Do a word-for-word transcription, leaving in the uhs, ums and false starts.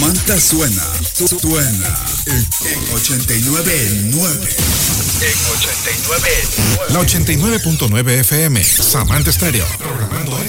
Manta suena, suena en ochenta y nueve punto nueve. En ochenta y nueve punto nueve. La ochenta y nueve punto nueve F M, Samantha Stereo. Programando